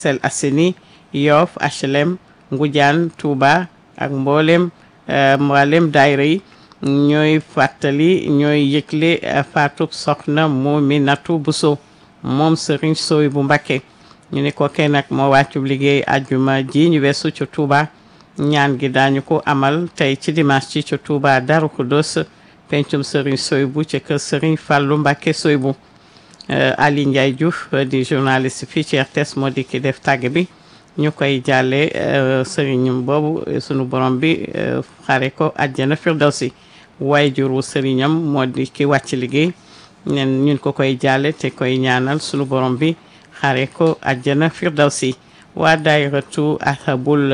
Parcelles Assainies Yoff HLM Ngoundiane Touba ak mboolem daayira yi ñooy fàttali ñooy yëgle faatub soxna Mominatou Bousso moom Serigne Souhaïbou Mbacké ñu ne ko kenn nag moo wàccub liggéey àjjuma ji ñu weesu ca Touba ñaan gi daañu ko amal tey ci dimanche ci ca Touba Darou Khoudoss pencum Serigne Souhaïbou ca kër Serigne Fallou Mbacké Souhaïbou Ali Ndiaye Diouf di journaliste fii ci RTS moo di ki def tàgg bi ñu koy jàlle Serigne boobu sunu borom bi xare ko àjjana firdawsi waaye juru Serignam moo di ki wàcc liggéey nen ñun ko koy jàlle te koy ñaanal sunu borom bi xare ko àjjana firdawsi waa daayiratu Ashabul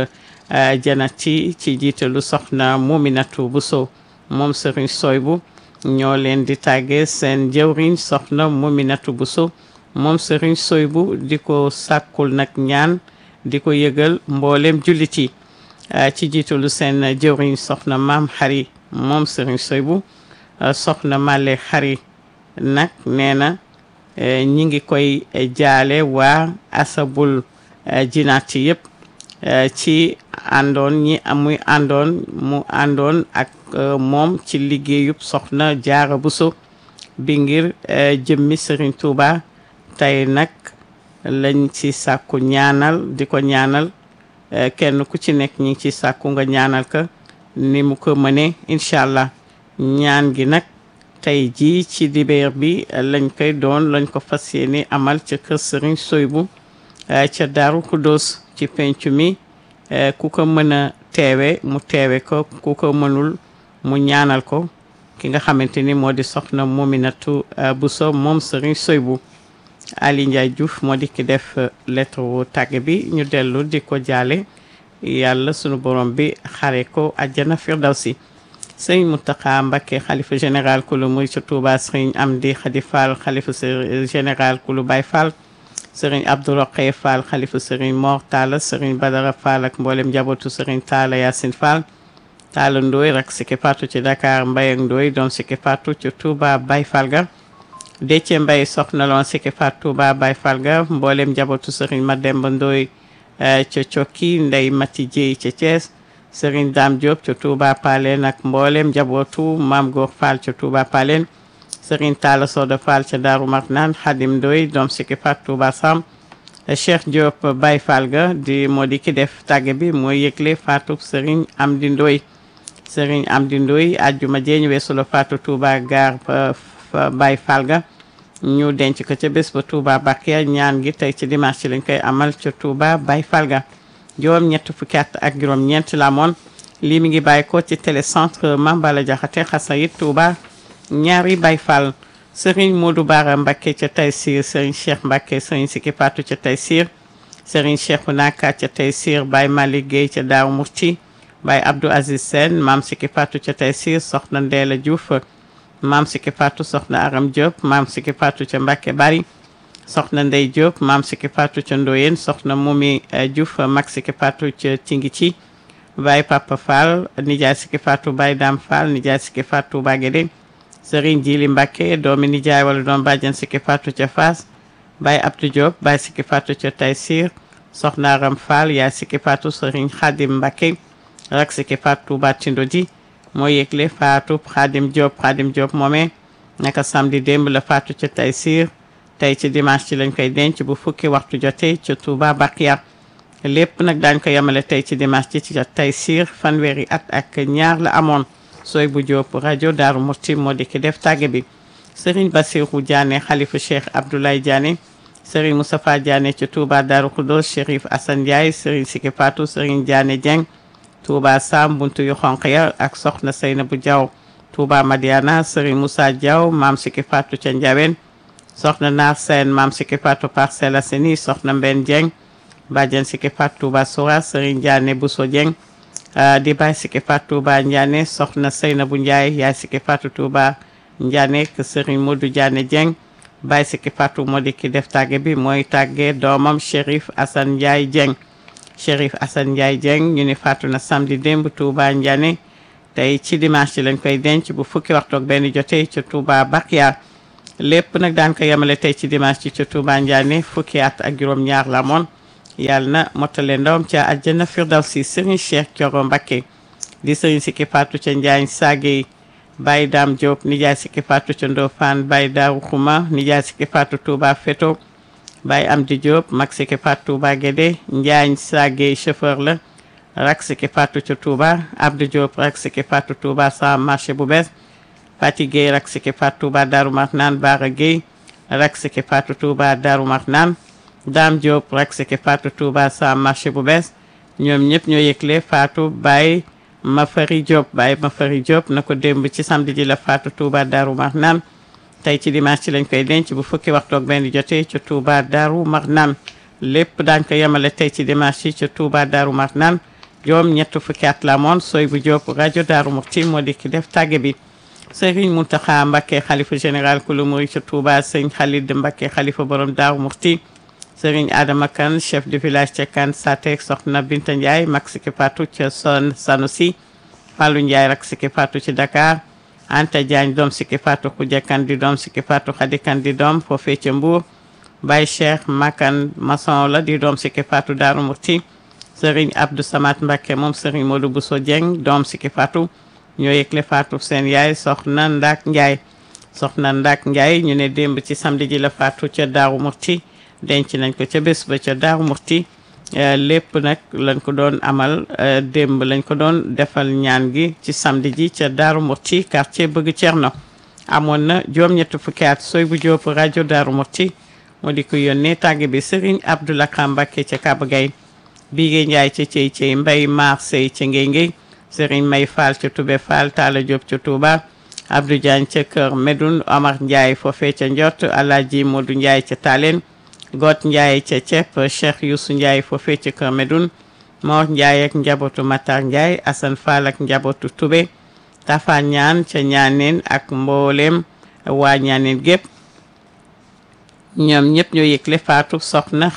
Janati ci jiitalu soxna Mominatou Bousso moom Serigne Souhaïbou ñoo leen di tàgge seen jëwriñ soxna Mominatou Bousso moom Serigne Souhaïbou di ko sàkkul nag ñaan di ko yëgal mboolem jullit yi ci jiitalu seen jëwriñ soxna Maam Xari moom Serigne Souhaïbou soxna Male Xari nag nee na ñi ngi koy jaale waa Ashabul Jinaati yëpp ci àndoon mu àndoon ak moom ci liggéeyub soxna Jaara Bousso bi ngir jëmmi Serigne Touba tey nag lañ ci sàkku ñaanal di ko ñaanal kenn ku ci nekk ñi ngi ci sàkku nga ñaanal ko ni mu ko mënee incha allah ñaan gi nag tey jii ci dibeer bi lañ ko fas yéene amal ca kër Serigne Souhaïbou ca Darou Khoudoss ci pencu mi ku ko mën a teewe mu teewe ko ku ko mënul mu ñaanal ko ki nga xamante ni moo di soxna Mominatou Bousso moom Serigne Souhaïbou Ali Ndiaye Diouf moo di ki def lettre wu tàgg bi ñu dellu di ko jaale yàlla sunu borom bi xare ko àjjana firdawsi Serigne Mountakha Mbacké xalifa général kulu murid ca Touba Serigne Amdi Khady Fall xalifa général kulu Baye Fall Serigne Abdou Rokhaya Fall xalifa Serigne Mor Talla Serigne Badara Fall ak mboolem njabootu Serigne Talla Yacine Fall Talla Ndoye rak siki patu ci Dakar Mbaye ak Ndoye doom siki patu ci Touba Baye Fall ga Déthié Mbaye soxna loon siki patu Touba Baye Fall ga mboolem njabootu Serigne Mademba Ndoye ca Cokki Ndey Mati Dieye ca Thiès Serigne Dame Diop ca Touba Palen ak mboolem njabootu Mame Gor Fall ca Touba Palen Serigne Talla Soda Fall ca Darou Marnane Khadim Ndoye doom siki patu Touba Sam Cheikh Diop Baye Fall ga moo di ki def tàgge bi mooy yëgle faatu Serigne Amdi Ndoye Serigne Amdi Ndoye àjjuma jeeñ weesu la faatu Touba gaar Baye Fall ga ñu denc ko ca bés ba Touba Bakia ñaan gi tey ci dimanche ci lañ koy amal ca Touba Baye Fall ga juróom ñett fukki at ak juróom ñeent la moon lii mi ngi bàyyi ko ci télécentre Mambala Jaxate Xasayit Touba ñaari Baye Fall Serigne Modou Bara Mbacké ca Taysir Serigne Cheikh Mbacké Serigne Siki Patou ca Taysir Serigne Cheikh Naka ca Taysir Baye Malick Gueye ca Daaru Murti Baye Abdou Aziz Sène Mame Siki Patou ca Taysir soxna Ndeela Diouf Mame Siki Patou soxna Aram Diop Mame Siki Patou ca Mbacké Bari soxna Ndey Diop Mame Siki Patou ca Ndoyen soxna Momi Diouf Mag Siki Patou ca Tingici Baye Papa Fall nijaay Siki Patou Baye Dame Fall nijaay Siki Patou Bagede Serigne Djili Mbacké doomi nijaay wala doom bàjjan Siki Patou ca Fass Baye Abdou Diop Baye Siki Patou ca Taysir soxna Aram Fall yaay Siki Patou Serigne Khadim Mbacké rak Siki Patou ba Tindodi moo yëgle faatu Khadim Diop moomee naka samedi démb la faatu ca Taysir tey ci dimanche ci lañ koy denc bu fukki waxtu jotee ca Touba Bakia lépp nag daañ ko yemale tey ci dimanche ci ca Taysir fanweeri at ak ñaar la amoon Souhaïbou Diop rajo Darou Murti moo di ki def tàgge bi Serigne Bassirou Diané xalifa Cheikh Abdoulaye Diané Serigne Moustapha Diané ca Touba Darou Khoudoss Chérif Assane Ndiaye Serigne Siki Patou Serigne Diané Dieng Touba Sam buntu yu xonq ya ak soxna Seynabou Diaw Touba Madiana Serigne Moussa Diaw Mame Siki Patou ca Ndiawen soxna Naar Sène Mame Siki Patou Parcelles Assainies soxna Mbène Dieng bàjjen Siki Patou Touba Soura Serigne Diané Bousso Dieng di Baye Siki Patou Touba Ndiané soxna Seynabou Ndiaye yaay Siki Patou Touba Ndiané ak Serigne Modou Diané Dieng Baye Siki Patou moo di ki def tàgge bi mooy tàgge doomam Chérif Assane Ndiaye Dieng Chérif Assane Ndiaye Dieng ñu ne faatu na samedi démb Touba Ndiané tey ci dimanche ci lañ koy denc bu fukki waxtu ak benn jotee ca Touba Bakia lépp nag daan ko yemale tey ci dimanche ci ca Touba Ndiané fukki at ak juróom ñaar la moon yàlla na mottale ndawam ca àjjana firdawsi. Serigne Cheikh Thioro Mbacké di Serigne Sikki Fatou ca Njaañ Sagey, Baye Dame Diop nijaay Sikki Fatou ca Ndofane, Baye Darou Khouma nijaay Sikki Fatou Touba Feto, Baye Amdi Diop mag Sikki Fatou Touba Guédé, Njaañ Sagey chauffeur la, rak Sikki Fatou ca Touba, Abdou Diop rak Sikki Fatou Touba sa marché bu bees, Fati Gueye rak Sikki Fatou Touba Darou Marnane, Bara Gueye rak Sikki Fatou Touba Darou Marnane, Dame Diop rak Sikki Fatou Touba sa marché bu bees. ñoom ñëpp ñoo yëgle Fatou Baye Mafari Diop na ko démb ci samedi ji la Fatou Touba Darou Marnane. tey ci dimanche ci lañ koy denc bu fukki waxtu ak benn jotee ca Touba Darou Marnane. lépp daañ ko yemale tey ci dimanche ci ca Touba Darou Marnane. joom ñett fukki at la moon sooy bu Diop rajo Darou Mouhty moo di ki def tàgge bi. Serigne Mountakha Mbacké xalifa général ku lu muri ca Touba, Serigne Khalid Mbacké xalifa borom Darou Mouhty, Serigne Adama Kane chef de village ca Kane Satek, Soxna Binta Ndiaye mag Sikki Fatou ca Sanoussi, Fallou Ndiaye rak Sikki Fatou ci Dakar, Anta Diagne doom Sikki Fatou Khoudia Kane di doom Sikki Fatou Khady Kane di doom foofee ca Mbour, Baye Cheikh Makan maçon la di doom Sikki Fatou Darou Mouhty, Serigne Abdou Samad Mbacké moom Serigne Modou Bousso Dieng doom Sikki Fatou ñoo yëgle Fatou seen yaay Soxna Ndak Ndiaye ñu ne démb ci samedi ji la Fatou ca Darou Mouhty. denc nañ ko ca bés ba ca Darou Mouhty. lépp nag lañ ko doon amal démb lañ ko doon defal ñaan gi ci samedi ji ca Darou Mouhty quartier Bëgg Cerno. amoon na juróom-ñett fukki at sooy bu Diop rajo Darou Mouhty moo di ko yónnee tàgge bi Serigne Abdoulaye Mbacké ca Kaba Gaye, Bigé Ndiaye ca Cey Mbay Maar Sey ca Ngéy Serigne May Fall ca Toubé Fall, Talla Diop ca Touba, Abdou Diagne ca Kër Medoun, Omar Ndiaye foofee ca Ndiot, Alaaji Modou Ndiaye ca Talen, Got Ndiaye ca Cepp, Cheikh Youssou Ndiaye foofee ca Kër Medoun, Mor Ndiaye ak njabootu Matar Ndiaye, Assane Fall ak njabootu Toubé, Tafa Ñaan ca Ñaaneen ak mboolem waa Ñaaneen gépp. ñoom ñëpp ñoo yëgle Fatou Soxna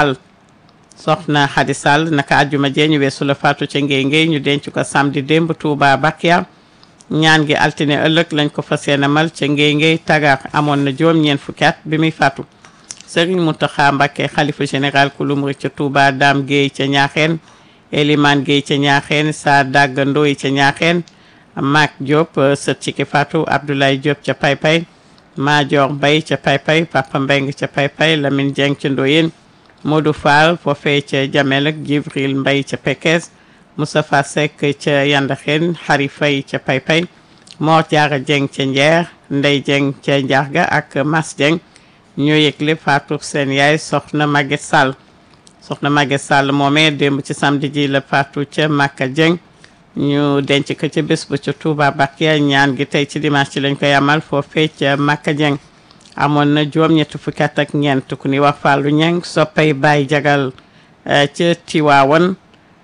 Khady Sall naka àjjuma jee ñu weesu la Fatou ca Ngéy ñu denc ko samedi démb Touba Bakia. ñaan gi altine ëllëg lañ ko fas yéene mal ca Ngéy Tagar. amoon na juróom-ñeent fukki at bi muy faatu. Serigne Mountakha Mbacké xalifa général ku lu murit ca Touba, Dame Gueye ca Ñaaxeen, Elimane Gueye ca Ñaaxeen, Sa Dagga Ndoy ca Ñaaxeen, Mak Diop sët Sikki Fatou, Abdoulaye Diop ca Paypay, Madior Mbaye ca Paypay, Papa Mbeng ca Paypay, Lamine Dieng ca Ndoyen, Modou Fall foofee ca Jamel ak Jibril Mbaye ca Pekes, Moustapha Seck ca Yandaxeen, Xari Fay ca Paypay, Mor Diarra Dieng ca Njeer, Ndey Dieng ca Njaarga ak Mas Dieng. ñoo yëgle Fatou seen yaay Soxna Maguette Sall moomee démb ci samedi ji la Fatou ca Makka Dieng. ñu denc ko ca bés ba ca Touba Bakia. ñaan gi tey ci dimanche ci lañ koy amal foofee ca Makka Dieng. amoon na juróom-ñett fukki at ak ñeent ku ni wax Fallou Niang soppay Baye Jagal ca Tiwaawan.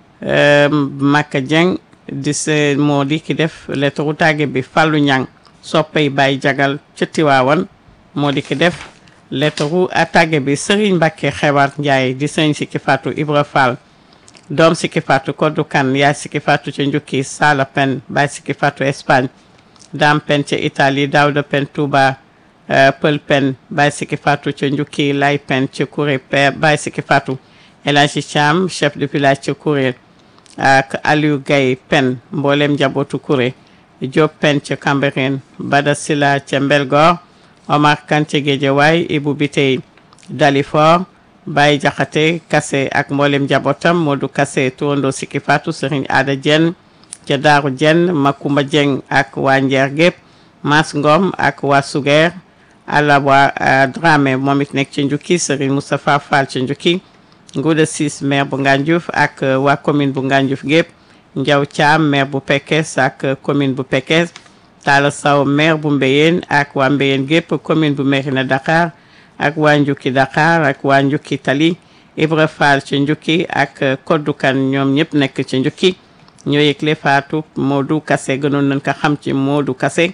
Makka Dieng di se moo di ki def lettre tàgge bi. Fallou Niang soppay Baye Jagal ca Tiwaawan moo di ki def lettre tàgge bi. Serigne Mbacké Xewar Ndiaye di Serigne Sikki Fatou Ibra Fall doom Sikki Fatou Kodou Kane yaay Sikki Fatou ca Njukki, Sala Pen Baye Sikki Fatou Espagne, Dame Pen ca Italie, Daouda Pen Touba, Pël Pen Baye Sikki Fatou ca Njukki, Lay Pen ca Kouré Baye Sikki Fatou, El Hadji Thiam chef de village ca Kouré ak Aliou Gaye Pen mboolem njabootu Kouré, Diop Pen ca Cambérène, Bada Sila ca Mbelgor, Omar Kane ca Guédiawaye, Ibou Bitey Dalifort, Baye Jaxate Kassé ak mboolem njabootam, Modou Kassé turando Sikki Fatou, Serigne Ada Dieng ca Daaru Dieng, Makumba Dieng ak waa Njeer gépp, Mas Ngom ak waa Suger, Alawa Dramé moom it nekk ca Njukki, Serigne Moustapha Fall ca Njukki, Ngouda Ciss maire bu Ngandiouf ak waa commune bu Ngandiouf gépp, Ndiaw Thiam maire bu Pekes ak commune bu Pekes, Talla Sow maire bu Mbéyeen ak waa Mbéyeen gépp, commune bu Mérina Dakar ak waa Njukki Dakar ak waa Njukki Tali, Ibra Fall ca Njukki ak Kodou Kane ñoom ñëpp nekk ca Njukki. ñoo yëgle Fatou Modou Kassé gënoon nañ ko xam ci Modou Kassé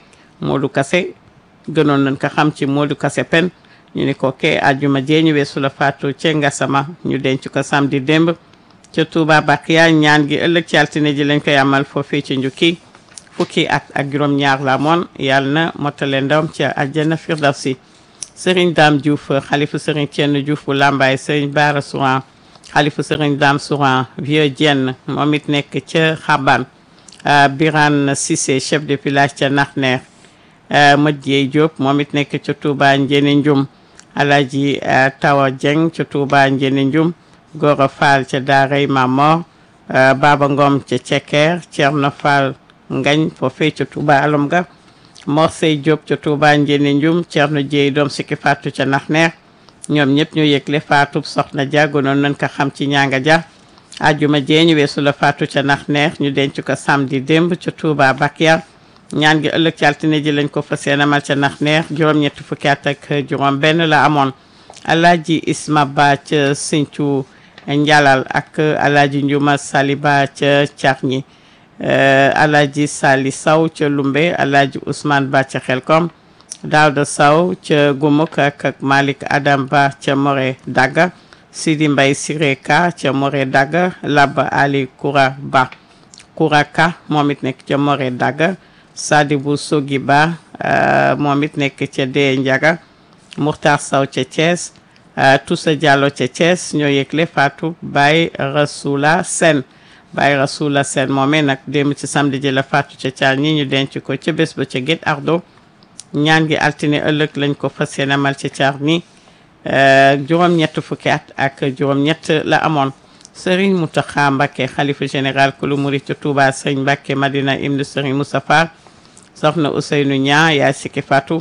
gënoon nañ ko xam ci Modou Kassé Pen. ñu ni ko ke àjjuma jee ñu weesu la Fatou ca Ngassama ñu denc ko samedi démb ca Touba Bakia. ñaan gi ëllëg ci altine ji lañ koy amal foofee ca Njukki. fukki at ak juróom-ñaar la moon yàlla na mottale ndawam ca àjjana firdawsi. Serigne Dame Diouf xalifu Serigne Thiène Diouf bu Lambaye, Serigne Bara Souran xalifu sëriñ Dame Souran Vieux Dieng moom it nekk ca Xaban Birane Cissé chef de village ca Naxneer Madieye Diop moom it nekk ca Touba Njeni Njum Alaji Tawa Dieng ca Touba Njeni Njum Gora Fall ca Daaray Mamor Baba Ngom ca Cekker Thierno Fall Ngañ foofee ca Touba Alomga Mor Sey Diop ca Touba Njeni Njum Thierno Dieye doom sikki faatu ca Naxneer ñoom ñëpp ñu yëgle faatu soxna Dia gënoon nañ ko xam ci ñanga Dia ajuma jee ñu weesu la faatu ca Naxneer ñu denc ko samedi démb ca Touba Bakia ñaan gi ëllëg ci altine ji lañ ko fas yéene amal ca Naxneer juróom-ñetti fukki at ak juróom benn la amoon Alaaji Isma Ba ca Sinthiou Njalal ak Alaaji Njuma Saliba ca Carñi Alaaji Sali Saw ca Lumbe Alaaji Ousmane Ba ca Xelkom Daouda Saw ca Gumuk ak Malik Adam Ba ca More Daga Sidi Mbay Sireka ca More Daga Laba Ali Koura Ba Koura Ka moom it nekk ca More Daga Sadibou Sogi Ba moom it nekk ca Dee Njaga Muxtar Saw ca Thiès Toussa Diallo ca Thiès ñoo yëgle faatu Baye Rasoula Sen Baye Rasoula Sen moomee nag démb ci samedi ji la faatu ca Thiar ñi ñu denc ko ca bés ba ca Guet Ardo ñaan gi altine ëllëg lañ ko fas yéene amal ca Thiar ni juróom-ñett fukki at ak juróom-ñett la amoon Serigne Mountakha Mbacké xalifa général kulu murid ca Touba Serigne Mbacké Madina ibnu Serigne Moustapha soxna Ousseynou Niang yaay sikki faatu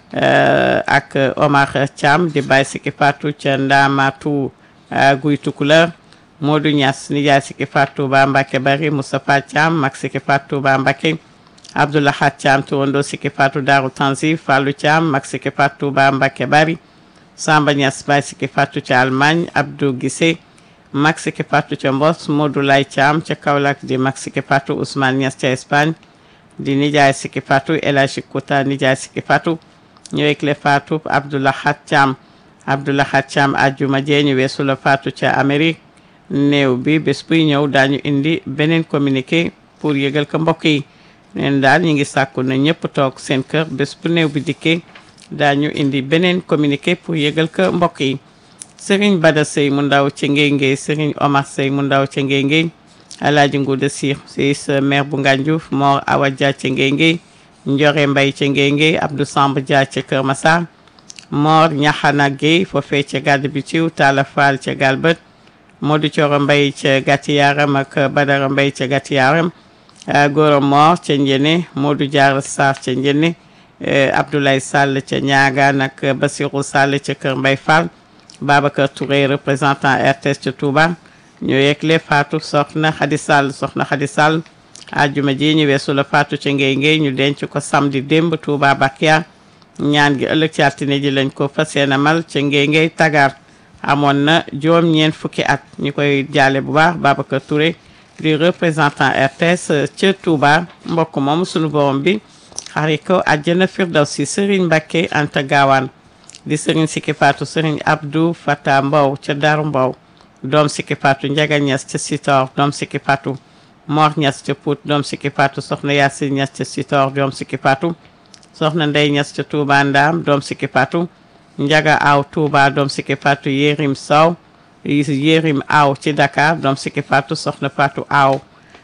ak Omar Thiam di baay sikki faatu ca Ndamatu Guy Tukulër Modou Niass ni yaay sikki faatu ba Mbacké Bari Moustapha Thiam mag sikki faatu ba Mbacké Abdoulahat Thiam turando sikki faatu Daaru Tanzil Fallou Thiam mag sikki faatu ba Mbacké Bari Samba Niass baay sikki faatu ca Allemagne Abdou Gissé mag sikki faatu ca Mbos Modou Lay Thiam ca Kaolack di mag sikki faatu Ousmane Niass ca Espagne di nijaay sikki faatu El Hadji Kouta nijaay sikki faatu ñëwek le faatu Abdoulahat Thiam Abdoulahat Thiam ajjuma jee ñu weesu la faatu ca Amérique néew bi bés buy ñëw daañu indi beneen communiqué pour yëgal ko mbokk yi neen daal ñu ngi sàkku na ñëpp toog seen kër bés bu néew bi dikkee daañu indi beneen communiqué pour yëgal ko mbokk yi Serigne Bada Sey mu ndaw ca Ngéy Ngéy Serigne Omar Sey mu ndaw ca Ngéy Ngéy Alaaji Nguuda Siir si sa maire bu Ngànjuuf Mor Awa Dia ca Ngéy Ngéy Njore Mbay ca Ngéy Ngéy Abdou Samb Dia ca Kër Massar Mor Ñaxana Guèye foofee ca Gàdd Bitiw Talla Fall ca Galbët Modou Coro Mbay ca Gàtti Yaaram ak Badara Mbay ca Gàtti Yaaram Goro Mor ca Njene Modou Diarra Sarr ca Njene Abdoulaye Sall ca Ñaagaan ak Basirou Sall ca Kër Mbay Fall Babacar Touré représentant RTS ca Touba ñoo yegle faatu soxna Xadi Sall ajjuma ji ñu weesu la faatu ca Ngéy Ngéy ñu denc ko samedi démb Touba Bakia ñaan gi ëllëg ci altine ji lañ ko fas yéene amal ca Ngéy Ngéy Tagar amoon na juróom-ñeent fukki at ñu koy jaale bu baax Babacar Touré di représentant RTS ca Touba mbokk moom sunu borom bi xari ko àjjana firdawsi Serigne Mbacké Anta Gawane di Serigne sikki faatu Serigne Abdou Fata Mbow ca Daru Mbow doom sikki faatu Njaga Ñas ca Sitor doom sikki faatu Mor Ñas ca Pout doom sikki faatu soxna Yaasin Ñas ca Sitor doom sikki faatu soxna Ndey Ñas ca Touba Ndaam doom sikki faatu Njaga Aw Touba doom sikki faatu Yérim Sow Yérim Aw ci Dakar doom sikki faatu soxna Fatou Aw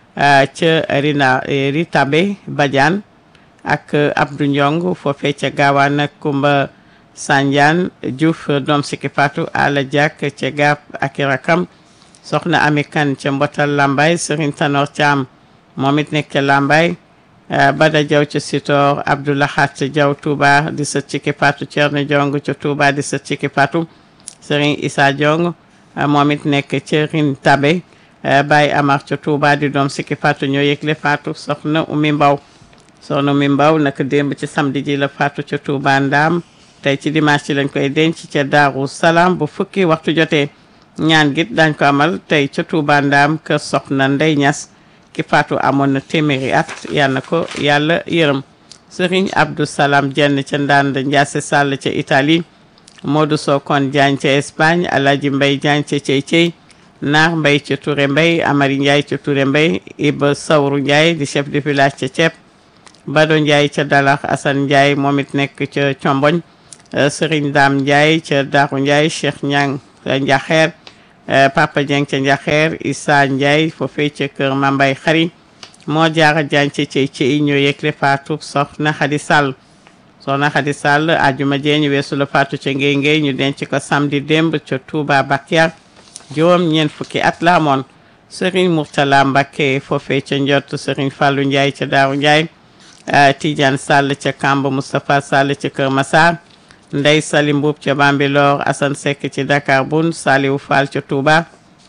ca Ritabe Badiane ak Abdou Ndiong foofee ca Gawane ak Kumba Sandiane Diouf doom sikki faatu Ala Diak ca Gap ak rakam soxna Ami Kan ca Mbotal Lambay Serigne Tanor Thiam moom it nekk ca Lambay Bada Diaw ca Sitor Abdoulahat Diaw Touba di sët sikki faatu Thierno Diong ca Touba di sët sikki faatu Serigne Issa Diong moom it nekk ca Ritabe Baye Amar ca Touba di doom sikki faatu ñoo yëgle faatu soxna Oumy Mbaw soxna Oumy Mbaw naka démb ci samedi ji la faatu ca Touba Ndaam tey ci dimanche ci lañ koy denc ca Daaru Salaam bu fukki waxtu jotee ñaan git dañ ko amal tey ca Touba Ndaam kër soxna Ndey Ñas ki faatu amoon na téeméeri at yal na ko yàlla yërëm Serigne Abdou Salam Jenn ca Ndand Ndiasse Sall ca Italie Modou Sokone Diagne ca Espagne Alaji Mbay Diagne ca Cey Naar Mbay ca Touré Mbay Amari Ndiaye ca Touré Mbay Iba Sawru Ndiaye di chef de village ca Ceeb Bado Ndiaye ca Dalax Assane Ndiaye moom it nekk ca Comboñ Serigne Dame Ndiaye ca Daru Ndiaye Cheikh Ñang ca Njaxeer Papa Dieng ca Njaxeer Issa Ndiaye foofee ca kër Mambay Xari moo jaara Diagne ca ci ñoo yëgle faatu soxna Xadi Sall soxna Xadi Sall ajuma jee ñu weesu la faatu ca Ngéy ñu denc ko samedi démb ca Touba Bakia juróom ñeent fukki at la amoon Serigne Mourtala Mbacké foofee ca Njott Serigne Fallou Ndiaye ca Daaru Ndiaye Tidiane Sall ca Kamb Moustapha Sall ca Kër Massar Ndey Salim Mbuub ca Bambilor Assane Seck ci Dakar Bun Saliou Fall ca Touba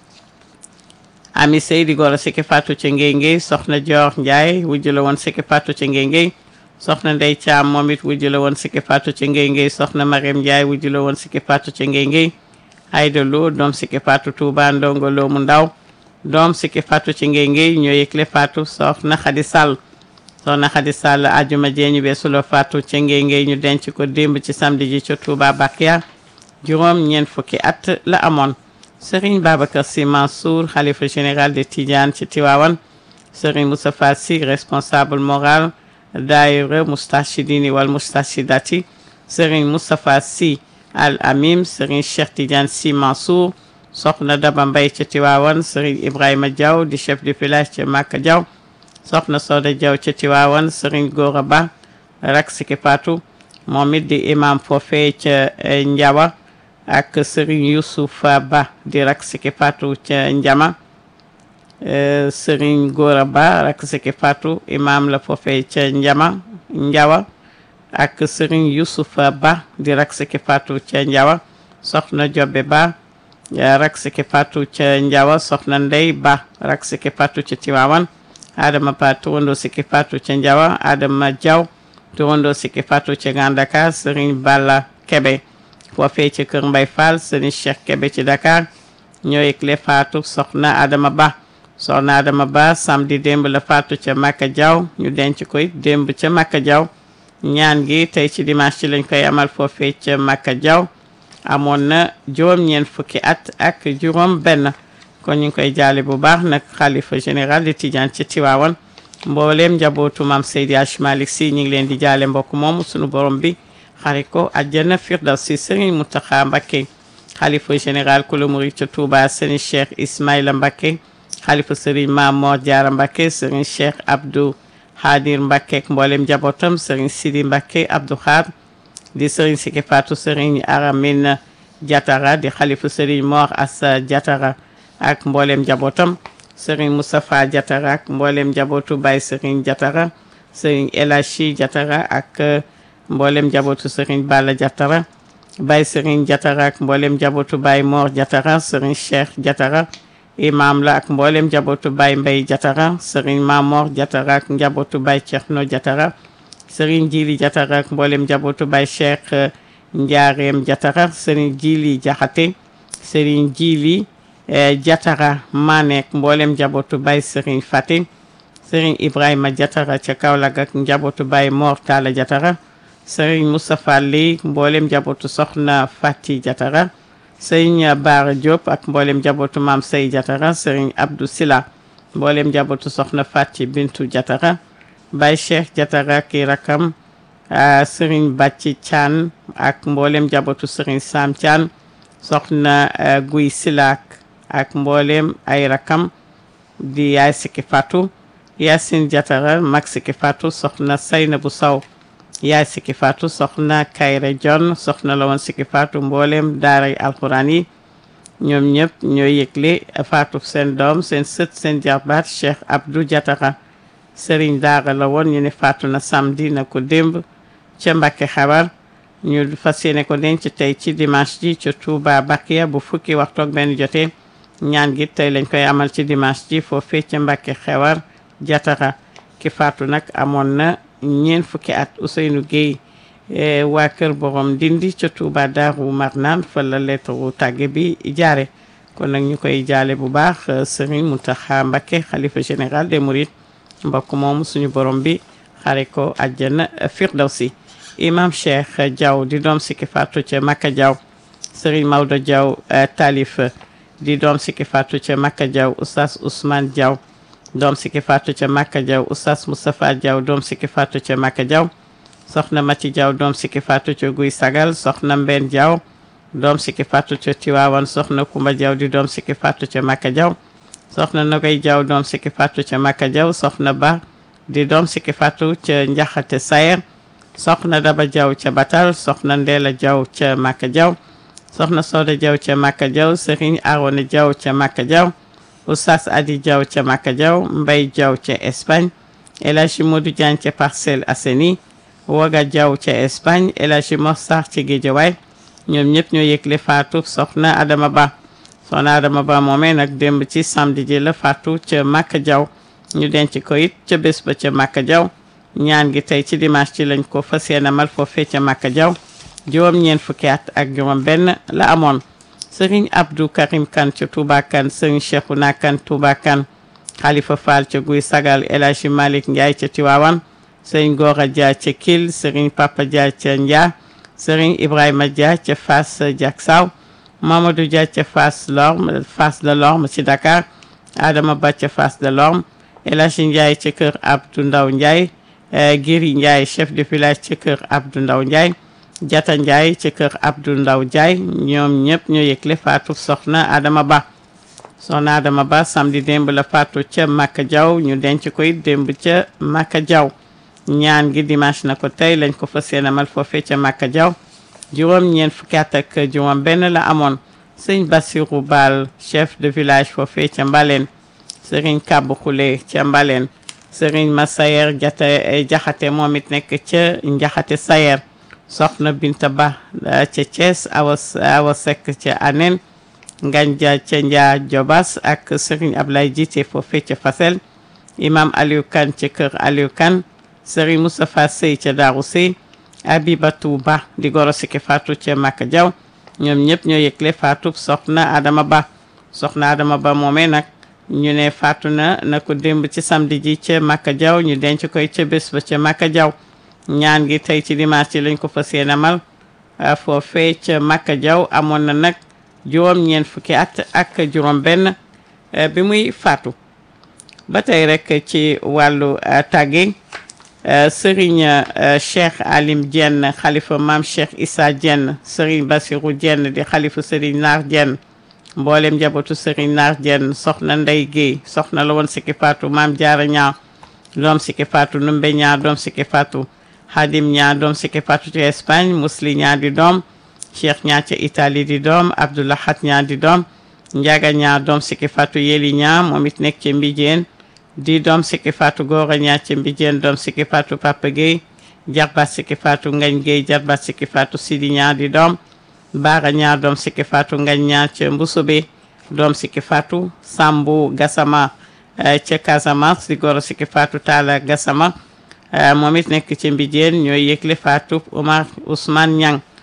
Ami Seydi Gora Sikki Fatou ca Ngéy soxna Dior Ndiaye wujju la woon Sikki Fatou ca Ngéy soxna Ndey Caam moom it wujju la woon Sikki Fatou ca Ngéy soxna Mariam Ndiaye wujju la woon Sikki Fatou ca Ngéy Ayda Lo doom Sikki Fatou Touba Ndongo Lo mu ndaw doom Sikki Fatou ca Ngéy ñoo yëgle Fatou soxna Xadi Sall soxna Xadi Sall ajuma jee ñu weesu la faatu ca Ngéy ñu denc ko démb ci samedi ji ca Touba Bakia juróom ñeent fukki at la amoon Serigne Babacar Sy Mansour xalifa général de Tidiane ci Tivaouane Serigne Moustapha Sy responsable moral daayira Moustachidini wal Moustachidati Serigne Moustapha Sy Al Amim Serigne Cheikh Tidiane Sy Mansour soxna Daba Mbaye ca Tivaouane Serigne Ibrahima Diaw di chef de village ca Maka Diaw soxna Soda Diaw ca Tivaouane Serigne Gora Ba rak Sikki Fatou moom it di imam foofee ca Njawa ak Serigne Youssoufa Ba di rak Sikki Fatou ca Njama Serigne Gora Ba rak Sikki Fatou imam la foofee ca Njawa ak Serigne Youssoufa Ba di rak Sikki Fatou ca Njawa soxna Jobbe Ba rak Sikki Fatou ca Njawa soxna Ndey Ba rak Sikki Fatou ca Tivaouane Adama Ba turandoo Sikki Fatou ca Njawa Adama Diaw turandoo Sikki Fatou ca Gandaka Serigne Balla Kebe foofee ca Kër Mbay Fall Serigne Cheikh Kebe ci Dakar ñoo yëgle faatu soxna Adama Ba soxna Adama Ba samedi démb la faatu ca Maka Diaw ñu denc koy démb ca Maka Diaw ñaan gi tey ci dimanche ci lañ koy amal foofee ca Maka Diaw amoon na juróom-ñeent fukki at ak juróom benn kon ñu ngi koy jaale bu baax nag xalifa général de Tidiane ci Tivaouane mbooleem njabootu Maam Seydi Hadji Malick Sy ñu ngi leen di jaale mbokk moomu sunu borom bi xari ko àjjana firdawsi Serigne Mountakha Mbacké xalifa général kula murid ca Touba Serigne Cheikh Ismaïla Mbacké xalifa Serigne Mamor Diarra Mbacké Serigne Cheikh Abdou Hadir Mbacké ak mbooleem njabootam Serigne Sidi Mbacké Abdou Khad di Serigne Sikki Fatou Serigne Aramine Diatara di xalifa Serigne Mor Assa Diatara ak mboolem njabootam Serigne Moustapha Diatara ak mboolem njabootu Baye Serigne Diatara Serigne Elachi Diatara ak mboolem njabootu Serigne Balla Diatara Baye Serigne Diatara ak mboolem njabootu Baye Mor Diatara Serigne Cheikh Diatara imam la ak mboolem njabootu Baye Mbaye Diatara Serigne Mamor Diatara ak njabootu Baye Cheikhno Diatara Serigne Djili Diatara ak mboolem njabootu Baye Cheikh Ndiarème Diatara Serigne Djili Diakhaté Serigne Djili Diatara Manek mboolem njabootu Baye Serigne Faté Serigne Ibrahima Diatara ca Kaolack ak njabootu Baye Mor Talla Diatara Serigne Moustapha Ley mboolem njabootu Soxna Fati Diatara Serigne Bara Diop ak mboolem njabootu Mam Sey Diatara Serigne Abdou Sila mboolem njabootu Soxna Fati Bintu Diatara Baye Cheikh Diatara ak rakam Serigne Bàcci Thian ak mboolem njabootu Serigne Sam Thian Soxna Guy Silak ak mboolem ay rakam di yaay Sikki Fatou Yacine Diatara mag Sikki Fatou soxna Saynabu Saw yaay Sikki Fatou soxna Kayre John soxna la woon Sikki Fatou mboolem daaray alxuraan yi ñoom ñëpp ñooy yëgle faatu seen doom seen sët seen jarbaat Cheikh Abdou Diatara Serigne daara la woon ñu ne faatu na samedi na ko démb ca Mbàkke Xabar ñu fas yéene ko denc tey ci dimanche ji ca Touba Bakia bu fukki waxtu ak benn jotee ñaan gi tey lañ koy amal ci dimanche ji foofee ca Mbàkke Xewar Diatara ki faatu nag amoon na ñeent fukki at Ousseynou Gueye waa kër borom dindi ca Touba Daaru Marnaan fa la lettre tàgge bi jaare kon nag ñu koy jaale bu baax Serigne Mountakha Mbacké xalifa général des Mourides mbokk moomu suñu borom bi xare ko àjjana firdawsi imam Cheikh Diaw di doom Sikki Fatou ca Maka Diaw Serigne Maodo Diaw Talif di doom Sikki Fatou ca Maka Diaw Oustaz Ousmane Diaw doom Sikki Fatou ca Maka Diaw Oustaz Moustapha Diaw doom Sikki Fatou ca Maka Diaw soxna Mati Diaw doom Sikki Fatou ca Guy Sagal soxna Mben Diaw doom sikki faatu ca Tiwaawan soxna Kumba Jaw di doom sikki faatu ca Makka Jaw soxna Nogay Jaw doom sikki faatu ca Makka Jaw soxna Ba di doom sikki faatu ca Njaxate Sayer soxna Daba Jaw ca Batal soxna Ndeela Jaw ca Makka Jaw soxna Soda Jaw ca Makka Jaw Serigne Arona Jaw ca Makka Jaw Oustaz Adi Jaw ca Makka Jaw Mbay Jaw ca Espagne El Hadji Modou Diagne ca Parcelles Assainies Waga Jaw ca Espagne El Hadji Mossar ca Guédiawaye ñoom ñëpp ñoo yëgle faatu soxna Adama Ba soxna Adama Ba moomee nag démb ci samedi ji la faatu ca Makka Jaw ñu denc ko it ca bés ba ca Makka Jaw ñaan gi tey ci dimanche ci lañ ko fas yéene amal foofee ca Makka Jaw juróom-ñeent fukki at ak juróom benn la amoon Serigne Abdou Karim Kane ca Touba Kane Serigne Cheikhouna Kane Touba Kane Khalifa Fall ca Guy Sagal El Hadji Malick Ndiaye ca Tiwawan Serigne Gora Dia ca Kil Serigne Papa Dia ca Ndia Serigne Ibrahima Dia ca Fass Diaksaaw Mamadou Dia ca Fass de Lorme ci Dakar Adama Ba ca Fass de Lorme El Hadji Ndiaye ca kër Abdou Ndaw Ndiaye Giri Ndiaye chef de village ca kër Abdou Ndaw Ndiaye Jata Ndiaye ca kër Abdou Ndaw Ndiaye ñoom ñëpp ñoo yëgle faatu soxna Adama Ba soxna Adama Ba samedi démb la faatu ca Makka Jaw ñu denc koy démb ca Makka Jaw ñaan gi dimanche na ko tey lañ ko fas yéene amal foofee ca Makka Jaw juróom-ñeent fukki at ak juróom benn la amoon sëñ Bassirou Baal chef de village foofee ca Mbaleen sëriñ Kàbbu Xule ca Mbaleen sëriñ Masayer Jaxate moom it nekk ca Njaxate Sayer soxna Binta Ba ca Thiès Awa Seck ca Anen Nganja ca Njaa Jobas ak sëriñ Ablaye Jiite foofee ca Fasel imam Aliou Kane ca kër Aliou Kane sëriñ Moustapha Sey ca Daaru Sey Abibatou Ba di goro sikki faatu ca Makka Jaw ñoom ñëpp ñoo yëgle faatu soxna Adama Ba soxna Adama Ba moomee nag ñu ne faatu na ko démb ci samedi ji ca Makka Jaw ñu denc koy ca bés ba ca Makka Jaw ñaan gi tey ci dimanche ci lañ ko fas yéene amal foofee ca Makka Jaw amoon na nag juróom-ñeent fukki at ak juróom benn bi muy faatu ba tey rek ci wàllu tàgge Serigne Cheikh Alim Diène xalifa maam Cheikh Issa Diène Serigne Bassirou Diène di xalifa Serigne Naar Diène mboolem njabootu Serigne Naar Diène soxna Ndey Guèye soxna la woon sikki faatu maam Jaara Ñaa doom sikki faatu Numbe Ñaa doom sikki faatu Hadim Ñaa doom sikki faatu ci Espagne Musli Ñaa di doom Cheikh Ñaa ca Italie di doom Abdoulahat Ñaa di doom Njaga Ñaa doom sikki faatu Yeli Ñaa moom it nekk ci Mbijeen di doom sikki faatu Gora Ñaa ca Mbijeen doom sikki faatu Papa Guèye jarbaat sikki faatu Ngañ Guèye jarbaat sikki faatu Sidi Ñaa di doom Baara Ñaa doom sikki faatu Ngañ Ñaa ca Mbusube doom sikki faatu Sambu Gassama ca Casamance di goro sikki faatu Talla Gassama moom it nekk ci Mbijeen ñooy yëgle faatu Ousmane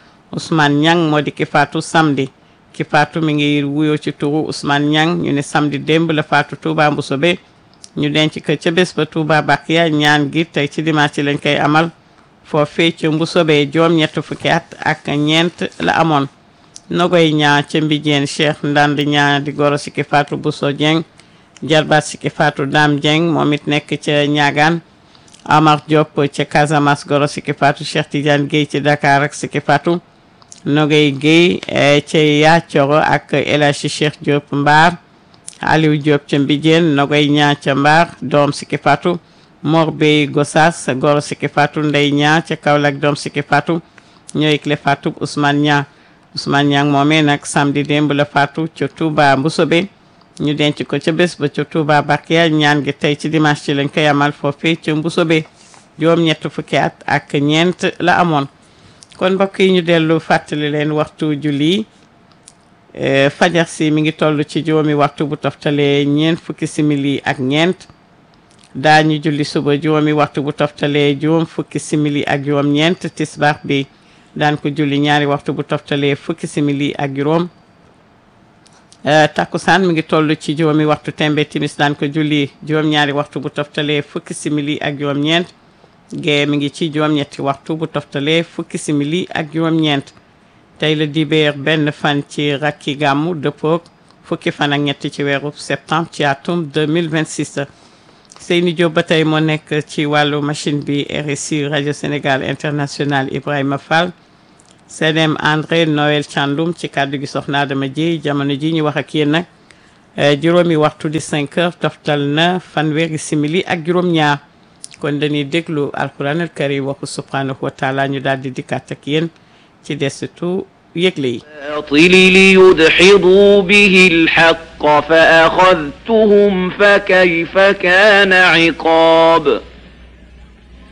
Ñang moo di ki faatu samedi ki faatu mi ngi wuyoo ci turu Ousmane Ñang ñu ne samedi démb la faatu Touba Mbusube ñu denc ko ca bés ba Touba Bakiya ñaan gi tey ci dimanche ci lañ koy amal foofee ca Mbusoobe juróom-ñett fukki at ak ñeent la amoon Nogoy Ñaa ca Mbijeen Cheikh Ndand Ñaa di goro sikki faatu Bousso Dieng jarbaat sikki faatu Dame Dieng moom it nekk ca Ñaagaan Amar Diop ca Casamance goro sikki faatu Cheikh Tidiane Guèye ci Dakar ak sikki faatu Nogoy Guèye ca Yaacoro ak El Hadji Cheikh Diop Mbaar Aliou Diop ca Mbijeen Nogoy Ñaa ca Mbaar doom sikki faatu Mor Bey Gossas goro sikki faatu Ndey Ñaa ca Kaolack doom sikki faatu ñooy le faatu Ousmane Ñang moomee nag samedi démb la faatu ca Touba Mbusoobe ñu denc ko ca bés ba ca Touba Bakiya ñaan gi tey ci dimanche ci lañ koy amal foofee ca Mbusoobe juróom-ñett fukki at ak ñeent la amoon kon mbokk yi ñu dellu fàttali leen waxtu julli fajar si mi ngi toll ci juróomi waxtu bu toftalee ñeent fukki simili ak ñeent daañu julli suba juróomi waxtu bu toftalee juróom fukki simili ak juróom ñeent tisbaar bi daan ko julli ñaari waxtu bu toftalee fukki simili ak juróom takkusaan mi ngi toll ci juróomi waxtu tembe timis daan ko julli juróom-ñaari waxtu bu toftalee fukki simili ak juróom ñeent gee mi ngi ci juróom-ñetti waxtu bu toftalee fukki simili ak juróom ñeent tey la dibéer benn fan ci rakki gàmmu dëppook fukki fan ak ñetti ci weeru septembre ci atum 2026 Seyni Diop ba tey moo nekk ci wàllu machine bi RSI rajo Sénégal international Ibrahima Fall CDM André Noël Thiandoum ci kàddu gi soxna Adama Dieye jamono ji ñu wax ak yéen nag juróomi waxtu di 5 heures toftal na fanweeri simili ak juróom-ñaar kon dañuy déglu alquran al karim waxu subhanahu wa taala ñu daal di dikkaat ak yéen ci desitu yëgle yi ليدحضوا به الحق فأخذتهم فكيف كان عقاب